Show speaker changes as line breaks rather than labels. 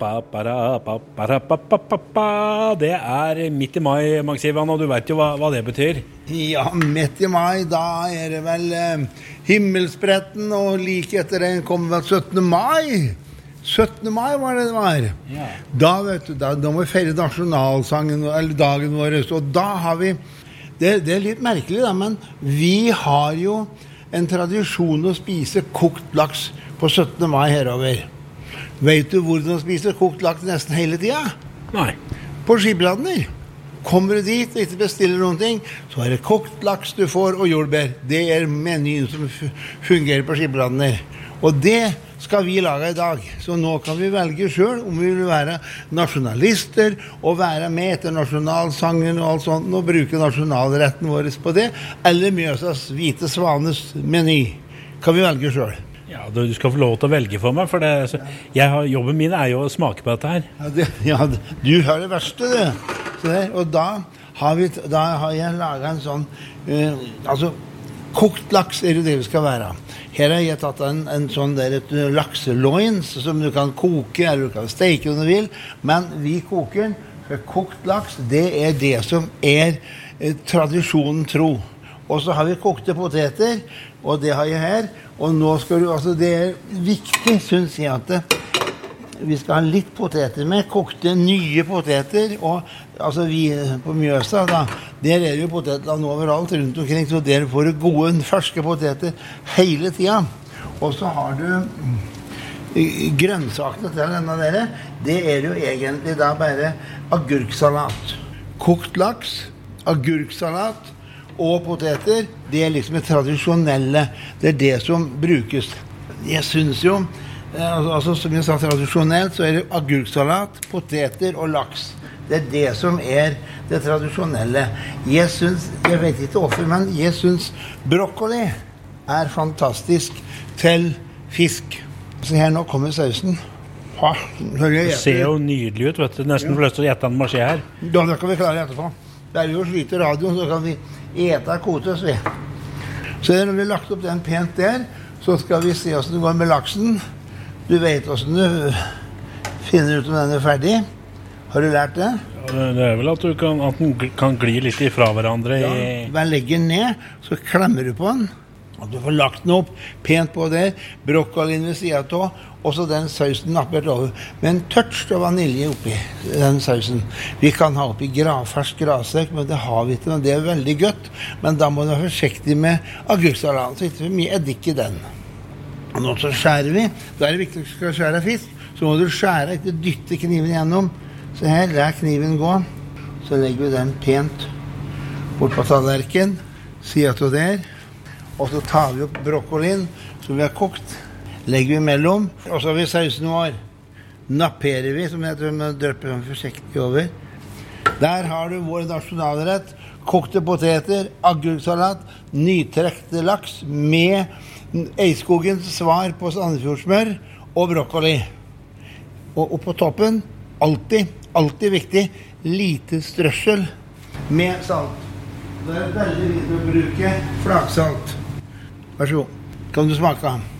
Det midt i mai, Max Ivan, og du vet jo hva det betyr.
Ja, midt i mai, da det vel himmelspretten, og like etter det kommer vel 17. mai. 17. mai var det var.
Ja.
Da, vet du, da må vi feire nasjonalsangen, eller dagen vår, og da har vi, det litt merkelig da, men vi har jo en tradisjon å spise kokt laks på 17. mai herover. Vet du hvordan du spiser kokt laks nesten hele tiden?
Nei.
På Skibladner. Kommer du dit og ikke bestiller noen ting, så det kokt laks du får og jordbær. Det menyen som fungerer på Skibladner. Og det skal vi lage i dag. Så nå kan vi velge selv om vi vil være nasjonalister og være med etter nasjonalsangen og alt sånt og bruke nasjonalretten vår på det, eller Mjøsas hvite svanes meny. Kan vi velge selv.
Ja, du skal få lov til å velge for meg, for jobben min jo å smake på dette her.
Du har det verste, det. Og da har jeg laget en sånn, kokt laks det vi skal være. Her har jeg tatt en sånn et lakseloins som du kan koke, eller du kan steke om du vil, men vi koker den, for kokt laks, det det som tradisjonen tro. Og så har vi kokte poteter, og det har jeg her. Og nå skal du, det viktig, synes jeg, at vi skal ha litt poteter med, kokte nye poteter, og vi på Mjøsa, da, der jo poteter overalt rundt omkring, så der får du gode, ferske poteter hele tiden. Og så har du grønnsakene til denne dere, det jo egentlig da bare agurksalat. Kokt laks, agurksalat, og poteter, det liksom det tradisjonelle. Det det som brukes. Jeg synes jo, som jeg sa tradisjonelt, så det agurksalat, poteter og laks. Det det som det tradisjonelle. Jeg vet ikke hvorfor, men jeg synes broccoli fantastisk til fisk. Så her nå kommer sausen.
Det ser jo nydelig ut, vet du. Nesten får lyst til å gjette en marsje her.
Da kan vi klare etterpå. Det jo sliter radioen, så kan vi ete kotes vi. Så når vi har lagt opp den pent der, så skal vi se hvordan det går med laksen. Du vet hvordan du finner ut om den ferdig. Har du lært det?
Ja, det vel at den kan gli litt ifra hverandre.
Ja, bare legger den ned, så klemmer du på den. Og du får lagt den opp pent på der, brokkolien ved siden av, og så den sausen nappert over. Med en touch av vanilje oppi den sausen. Vi kan ha oppi fersk grasekk, men det har vi ikke, men det veldig godt. Men da må du være forsiktig med agurksalat, så ikke for mye eddik i den. Og nå så skjærer vi. Da det viktig at du skal skjære fisk, så må du skjære, ikke dytte kniven gjennom. Så her, der kniven går. Så legger vi den pent bort på tallerken, siden til der. Og så tar vi opp brokkolien som vi har kokt, legger vi mellom, og så har vi sausen vår. Napperer vi, som jeg tror vi dørper forsiktig over. Der har du vår nasjonalrett, kokte poteter, agurksalat, nytrekte laks med Eiskogens svar på Sandefjordsmør og brokkoli. Og på toppen, alltid viktig, lite strøssel med salt. Det veldig viktig å bruke flaksalt. Vær så god. Kan du smake?